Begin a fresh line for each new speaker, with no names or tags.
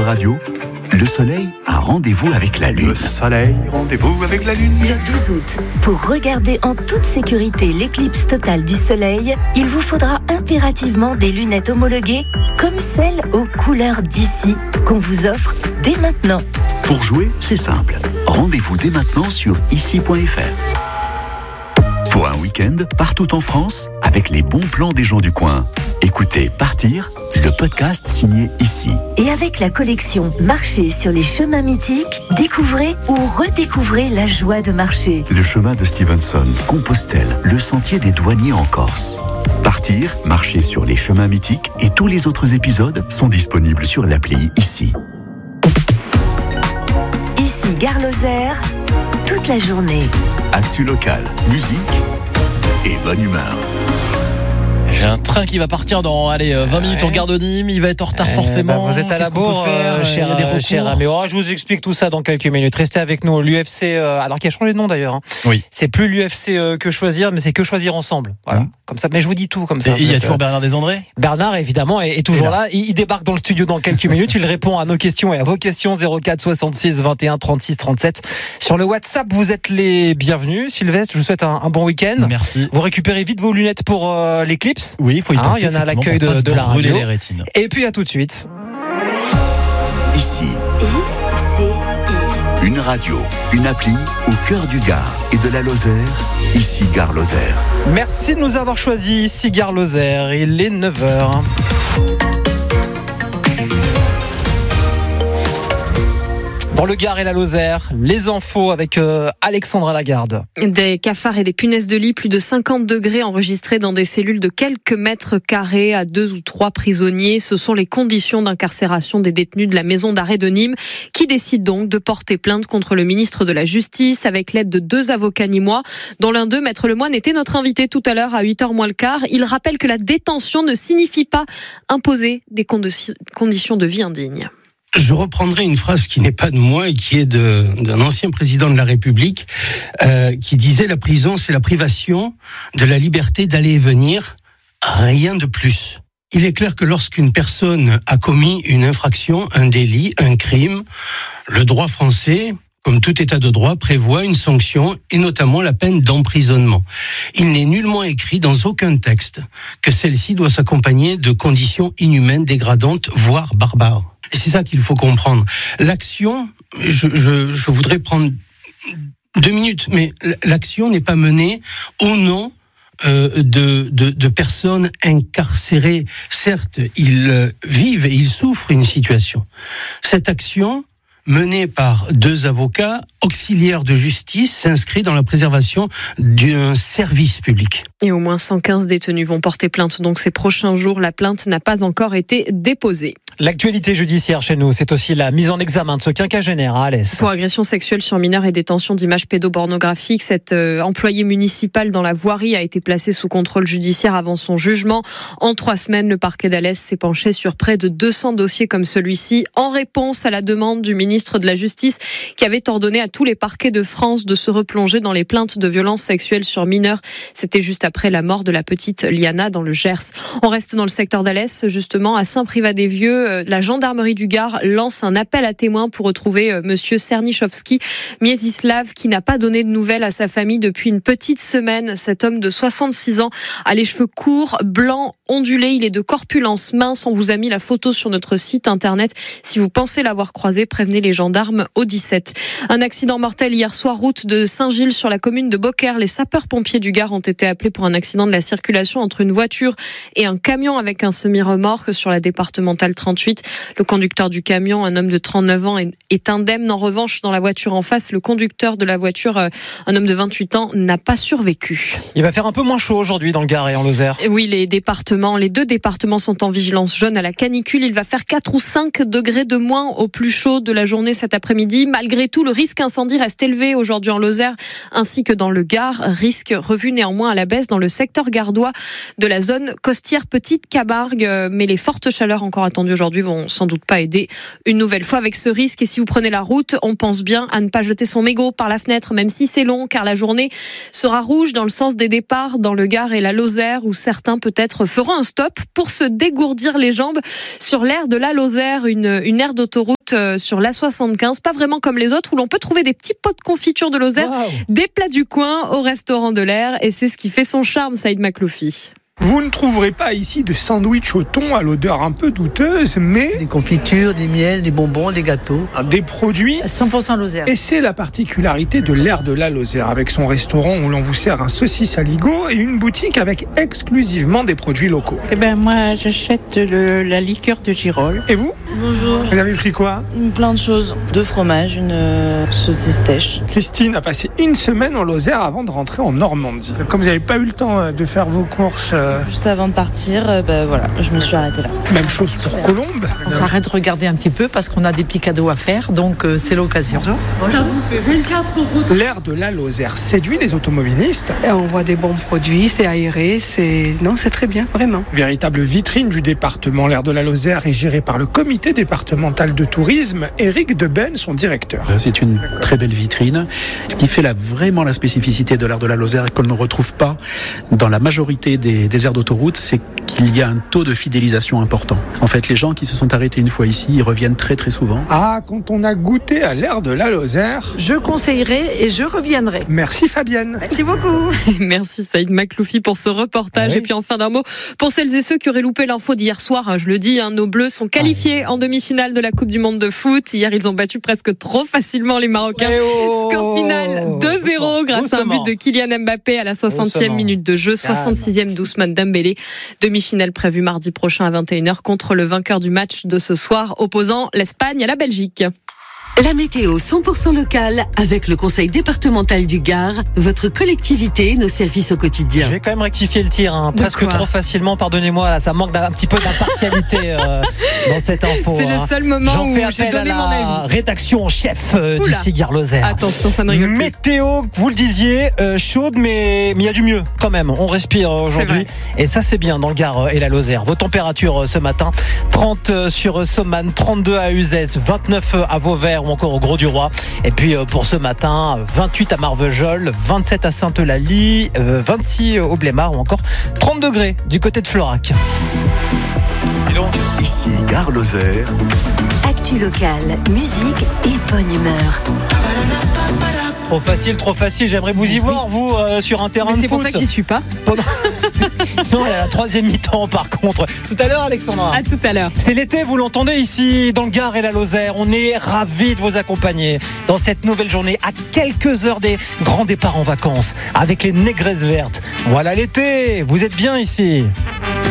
Radio, le soleil a rendez-vous avec la lune.
Le soleil, rendez-vous avec la lune.
Le 12 août, pour regarder en toute sécurité l'éclipse totale du soleil, il vous faudra impérativement des lunettes homologuées comme celles aux couleurs d'ici qu'on vous offre dès maintenant.
Pour jouer, c'est simple. Rendez-vous dès maintenant sur ici.fr. Pour un week-end, partout en France, avec les bons plans des gens du coin. Écoutez Partir, le podcast signé Ici.
Et avec la collection Marcher sur les chemins mythiques, découvrez ou redécouvrez la joie de marcher.
Le chemin de Stevenson, Compostelle, le sentier des douaniers en Corse. Partir, marcher sur les chemins mythiques et tous les autres épisodes sont disponibles sur l'appli Ici.
Ici, Gare Lozère, toute la journée.
Actu local, musique et bonne humeur.
J'ai un train qui va partir dans 20 minutes en gare de Nîmes. Il va être en retard forcément.
Vous êtes à la bourre, cher ami. Je vous explique tout ça dans quelques minutes. Restez avec nous. L'UFC, alors qui a changé de nom d'ailleurs.
Oui.
C'est plus l'UFC Que Choisir, mais c'est Que Choisir Ensemble. Voilà. Comme ça. Mais je vous dis tout comme ça.
Et il y a toujours Bernard Desandré.
Bernard évidemment est toujours là. Il débarque dans le studio dans quelques minutes. Il répond à nos questions et à vos questions 04 66 21 36 37 sur le WhatsApp. Vous êtes les bienvenus. Sylvestre, je vous souhaite un bon week-end.
Merci.
Vous récupérez vite vos lunettes pour l'éclipse.
Oui, il faut y penser.
Il y en a à l'accueil de la radio.
Les rétines.
Et puis à tout de suite.
Ici.
ICI.
Une radio, une appli au cœur du Gard et de la Lozère. Ici Gare Lozère.
Merci de nous avoir choisi ici Gare Lozère. Il est 9h. Dans le Gard et la Lozère, les infos avec Alexandra Lagarde.
Des cafards et des punaises de lit, plus de 50 degrés enregistrés dans des cellules de quelques mètres carrés à 2 ou 3 prisonniers. Ce sont les conditions d'incarcération des détenus de la maison d'arrêt de Nîmes qui décident donc de porter plainte contre le ministre de la Justice avec l'aide de 2 avocats nîmois, dont l'un d'eux, Maître Lemoine, était notre invité tout à l'heure à 8h moins le quart. Il rappelle que la détention ne signifie pas imposer des conditions de vie indignes.
Je reprendrai une phrase qui n'est pas de moi et qui est d'un ancien président de la République qui disait: la prison, c'est la privation de la liberté d'aller et venir, rien de plus. Il est clair que lorsqu'une personne a commis une infraction, un délit, un crime, le droit français, comme tout état de droit, prévoit une sanction et notamment la peine d'emprisonnement. Il n'est nullement écrit dans aucun texte que celle-ci doit s'accompagner de conditions inhumaines, dégradantes, voire barbares. Et c'est ça qu'il faut comprendre. L'action, je voudrais prendre 2 minutes, mais l'action n'est pas menée au nom de personnes incarcérées. Certes, ils vivent et ils souffrent une situation. Cette action, menée par 2 avocats auxiliaires de justice, s'inscrit dans la préservation d'un service public.
Et au moins 115 détenus vont porter plainte donc ces prochains jours. La plainte n'a pas encore été déposée.
L'actualité judiciaire chez nous, c'est aussi la mise en examen de ce quinquagénaire à Alès.
Pour agression sexuelle sur mineur et détention d'images pédopornographiques, cet employé municipal dans la voirie a été placé sous contrôle judiciaire avant son jugement. En 3 semaines, le parquet d'Alès s'est penché sur près de 200 dossiers comme celui-ci, en réponse à la demande du ministre de la Justice qui avait ordonné à tous les parquets de France de se replonger dans les plaintes de violences sexuelles sur mineurs. C'était juste après la mort de la petite Liana dans le Gers. On reste dans le secteur d'Alès, justement, à Saint-Privat-des-Vieux. La gendarmerie du Gard lance un appel à témoins pour retrouver monsieur Cernichowski Miesislav, qui n'a pas donné de nouvelles à sa famille depuis une petite semaine. Cet homme de 66 ans a les cheveux courts, blancs, ondulés. Il est de corpulence mince. On vous a mis la photo sur notre site internet. Si vous pensez l'avoir croisé, prévenez les gendarmes au 17. Un accident mortel hier soir, route de Saint-Gilles sur la commune de Beaucaire. Les sapeurs-pompiers du Gard ont été appelés pour un accident de la circulation entre une voiture et un camion avec un semi-remorque sur la départementale 38. Le conducteur du camion, un homme de 39 ans, est indemne. En revanche, dans la voiture en face, le conducteur de la voiture, un homme de 28 ans, n'a pas survécu.
Il va faire un peu moins chaud aujourd'hui dans le Gard et en Lozère.
Oui, les 2 départements sont en vigilance jaune à la canicule. Il va faire 4 ou 5 degrés de moins au plus chaud de la journée cet après-midi. Malgré tout, le risque incendie reste élevé aujourd'hui en Lozère ainsi que dans le Gard. Risque revu néanmoins à la baisse dans le secteur gardois de la zone costière Petite Camargue. Mais les fortes chaleurs encore attendues aujourd'hui vont sans doute pas aider une nouvelle fois avec ce risque. Et si vous prenez la route, on pense bien à ne pas jeter son mégot par la fenêtre, même si c'est long, car la journée sera rouge dans le sens des départs dans le Gard et la Lozère, où certains peut-être feront un stop pour se dégourdir les jambes sur l'aire de la Lozère, une aire d'autoroute route sur l'A75, pas vraiment comme les autres, où l'on peut trouver des petits pots de confiture de Lozère, des plats du coin au restaurant de l'air, et c'est ce qui fait son charme, Saïd Makloufi.
Vous ne trouverez pas ici de sandwich au thon à l'odeur un peu douteuse, mais
des confitures, des miels, des bonbons, des gâteaux.
Des produits
100% Lozère.
Et c'est la particularité de l'air de la Lozère, avec son restaurant où l'on vous sert un saucisse aligot et une boutique avec exclusivement des produits locaux.
Moi, j'achète la liqueur de girolles.
Et vous ?
Bonjour.
Vous avez pris quoi ?
Plein de choses. 2 fromages, une saucisse sèche.
Christine a passé une semaine en Lozère avant de rentrer en Normandie. Comme vous n'avez pas eu le temps de faire vos courses...
Juste avant de partir, voilà, je me suis arrêtée là.
Même chose pour Colombe.
On s'arrête de regarder un petit peu parce qu'on a des petits cadeaux à faire, donc c'est l'occasion.
Ça vous fait 24 €.
L'air de la Lozère séduit les automobilistes.
Et on voit des bons produits, c'est aéré, c'est très bien, vraiment.
Véritable vitrine du département, l'air de la Lozère est géré par le comité départemental de tourisme. Éric Deben, son directeur.
C'est une très belle vitrine. Ce qui fait vraiment la spécificité de l'air de la Lozère et qu'on ne retrouve pas dans la majorité des aires d'autoroute, c'est qu'il y a un taux de fidélisation important. En fait, les gens qui se sont arrêtés une fois ici, ils reviennent très très souvent.
Ah, quand on a goûté à l'air de la Lozère...
Je conseillerais et je reviendrai.
Merci Fabienne.
Merci beaucoup.
Merci Saïd Makloufi pour ce reportage.
Oui.
Et puis enfin d'un mot, pour celles et ceux qui auraient loupé l'info d'hier soir, je le dis, nos Bleus sont qualifiés en demi-finale de la Coupe du Monde de foot. Hier, ils ont battu presque trop facilement les Marocains. Score final 2-0 grâce à un but de Kylian Mbappé à la 60e minute de jeu, 66e d'Ousmane Dembélé. Demi-finale prévue mardi prochain à 21h contre le vainqueur du match de ce soir opposant l'Espagne à la Belgique.
La météo 100% locale avec le conseil départemental du Gard, votre collectivité, nos services au quotidien.
Je vais quand même rectifier le tir, presque trop facilement, pardonnez-moi, là, ça manque d'un petit peu d'impartialité dans cette info.
C'est le seul moment où j'ai donné mon avis.
Rédaction en chef d'ici Gare-Lozère.
Attention, ça ne rigole plus.
Météo, vous le disiez, chaude, mais il y a du mieux quand même. On respire aujourd'hui et ça c'est bien dans le Gard et la Lozère. Vos températures ce matin, 30 sur Somanes, 32 à Uzès, 29 à Vauvert ou encore au Grau-du-Roi. Et puis pour ce matin, 28 à Marvejols, 27 à Sainte-Eulalie, 26 au Blémard ou encore 30 degrés du côté de Florac.
Et donc, ici Gare-Lozère.
Actu locale, musique et bonne humeur.
Trop facile. J'aimerais vous y voir, vous, sur un terrain de foot.
C'est pour ça que j'y suis pas.
Non, il y a la 3e mi-temps, par contre. Tout à l'heure, Alexandra.
À tout à l'heure.
C'est l'été, vous l'entendez ici, dans le Gard et la Lozère. On est ravis de vous accompagner dans cette nouvelle journée, à quelques heures des grands départs en vacances, avec les négresses vertes. Voilà l'été, vous êtes bien ici.